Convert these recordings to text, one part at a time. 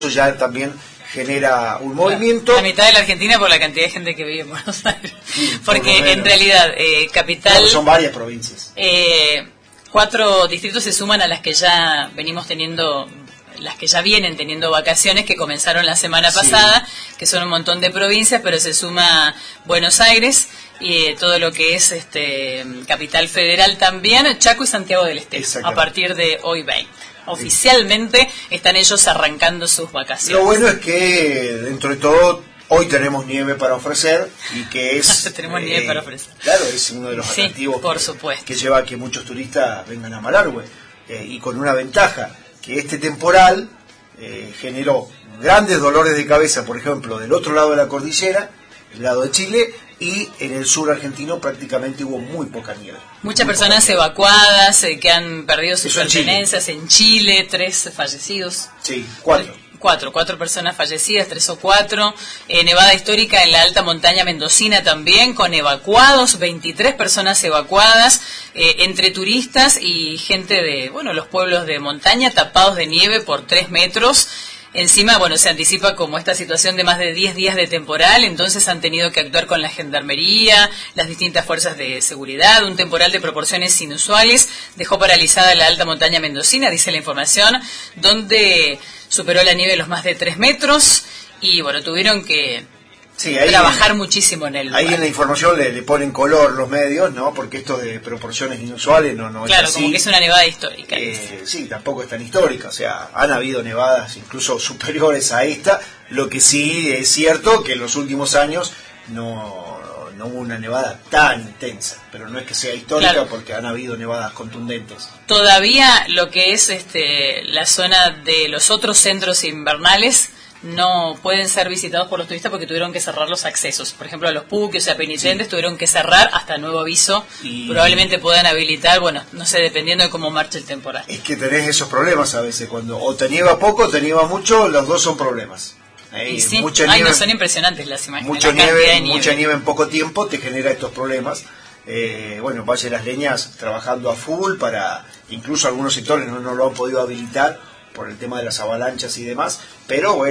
ya también genera un movimiento. La mitad de la Argentina por la cantidad de gente que vive en Buenos Aires. Sí, porque en realidad, capital... No, son varias provincias. 4 distritos se suman a las que ya vienen teniendo vacaciones, que comenzaron la semana pasada, que son un montón de provincias, pero se suma Buenos Aires y todo lo que es Capital Federal también, Chaco y Santiago del Estero, a partir de hoy 20. Oficialmente están ellos arrancando sus vacaciones. Lo bueno es que dentro de todo hoy tenemos nieve para ofrecer y que es... tenemos nieve para ofrecer. Claro, es uno de los atractivos que lleva a que muchos turistas vengan a Malargüe. Y con una ventaja, que este temporal generó grandes dolores de cabeza, por ejemplo, del otro lado de la cordillera, el lado de Chile, y en el sur argentino prácticamente hubo muy poca nieve. Muchas personas evacuadas, que han perdido sus pertenencias en Chile, 3 fallecidos. Sí, 4 personas fallecidas, 3 o 4. Nevada histórica en la alta montaña mendocina también, con evacuados, 23 personas evacuadas, entre turistas y gente de, los pueblos de montaña tapados de nieve por 3 metros. Encima, se anticipa como esta situación de más de 10 días de temporal, entonces han tenido que actuar con la gendarmería, las distintas fuerzas de seguridad. Un temporal de proporciones inusuales dejó paralizada la alta montaña mendocina, dice la información, donde superó la nieve los más de 3 metros y tuvieron que trabajar muchísimo en el lugar. Ahí en la información le ponen color los medios, ¿no? Porque esto de proporciones inusuales no claro, es así. Como que es una nevada histórica. Sí, tampoco es tan histórica, o sea, han habido nevadas incluso superiores a esta. Lo que sí es cierto que en los últimos años no hubo una nevada tan intensa, pero no es que sea histórica, porque han habido nevadas contundentes. Todavía lo que es la zona de los otros centros invernales no pueden ser visitados por los turistas porque tuvieron que cerrar los accesos. Por ejemplo, a los puques, a penitentes, tuvieron que cerrar hasta nuevo aviso. Probablemente puedan habilitar, no sé, dependiendo de cómo marche el temporal. Es que tenés esos problemas a veces, cuando o te nieva poco o te nieva mucho, los dos son problemas. Mucha nieve, son impresionantes las imágenes. Mucha nieve en poco tiempo te genera estos problemas. Valle de las Leñas trabajando a full para, incluso algunos sectores no lo han podido habilitar por el tema de las avalanchas y demás, pero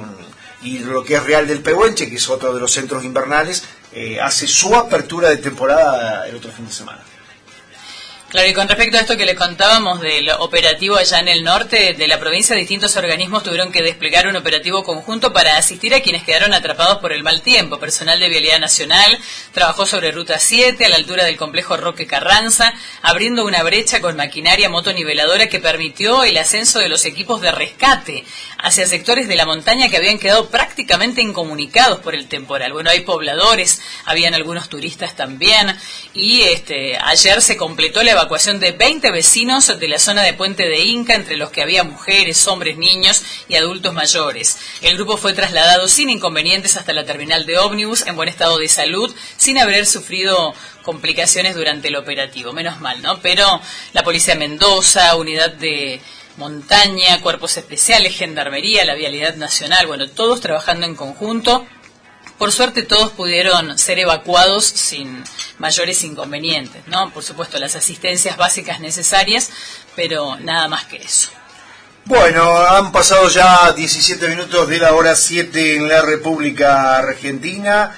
y lo que es Real del Pehuenche, que es otro de los centros invernales, hace su apertura de temporada el otro fin de semana. Claro, y con respecto a esto que les contábamos del operativo allá en el norte de la provincia, distintos organismos tuvieron que desplegar un operativo conjunto para asistir a quienes quedaron atrapados por el mal tiempo. Personal de Vialidad Nacional trabajó sobre Ruta 7, a la altura del complejo Roque Carranza, abriendo una brecha con maquinaria motoniveladora que permitió el ascenso de los equipos de rescate hacia sectores de la montaña que habían quedado prácticamente incomunicados por el temporal. Hay pobladores, habían algunos turistas también, y ayer se completó la evacuación de 20 vecinos de la zona de Puente de Inca, entre los que había mujeres, hombres, niños y adultos mayores. El grupo fue trasladado sin inconvenientes hasta la terminal de ómnibus, en buen estado de salud, sin haber sufrido complicaciones durante el operativo. Menos mal, ¿no? Pero la Policía de Mendoza, Unidad de Montaña, Cuerpos Especiales, Gendarmería, la Vialidad Nacional, todos trabajando en conjunto. Por suerte todos pudieron ser evacuados sin mayores inconvenientes, ¿no? Por supuesto, las asistencias básicas necesarias, pero nada más que eso. Bueno, han pasado ya 17 minutos de la hora 7 en la República Argentina.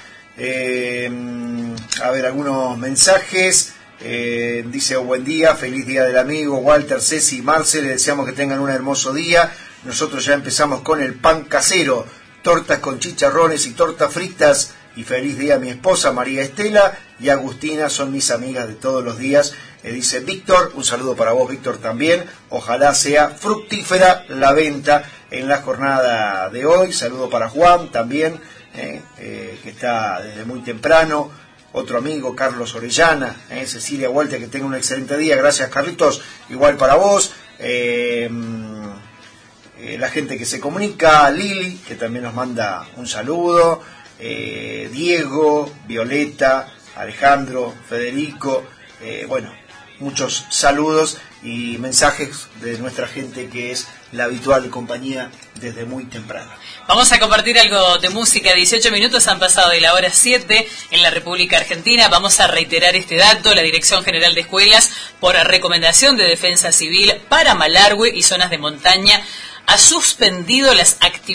A ver, algunos mensajes. Dice, buen día, feliz día del amigo. Walter, Ceci y Marce, les deseamos que tengan un hermoso día. Nosotros ya empezamos con el pan casero, tortas con chicharrones y tortas fritas. Y feliz día a mi esposa María Estela y Agustina, son mis amigas de todos los días. Dice Víctor, un saludo para vos, Víctor, también. Ojalá sea fructífera la venta en la jornada de hoy. Saludo para Juan también, que está desde muy temprano. Otro amigo, Carlos Orellana, Cecilia Walter, que tenga un excelente día. Gracias, Carlitos. Igual para vos. La gente que se comunica, Lili, que también nos manda un saludo. Diego, Violeta, Alejandro, Federico, muchos saludos y mensajes de nuestra gente que es la habitual compañía desde muy temprano. Vamos a compartir algo de música. 18 minutos han pasado de la hora 7 en la República Argentina. Vamos a reiterar este dato. La Dirección General de Escuelas, por recomendación de Defensa Civil para Malargüe y zonas de montaña, ha suspendido las actividades